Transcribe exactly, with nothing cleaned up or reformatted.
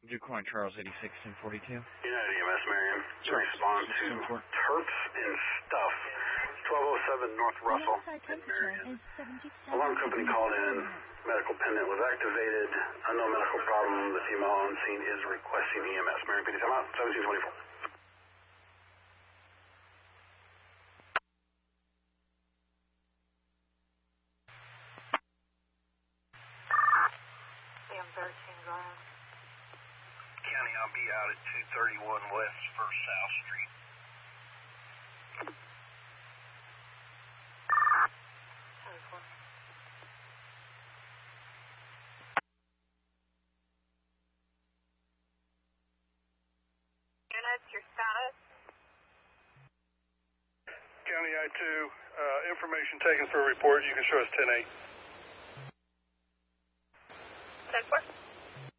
DuQuoin Charles, eighty-six ten forty-two. United E M S, Marion. Sure. Respond to Terps and Stuff. twelve oh seven North Russell. Temperature is seventy-seven. Alarm company called in. Medical pendant was activated. Unknown medical problem. The female on scene is requesting E M S. Marion P D, time out. seventeen twenty-four. M thirteen, go ahead. County, I'll be out at two thirty-one West First South Street. Units, your status? County I two, uh, information taken for a report. You can show us ten eight. ten four.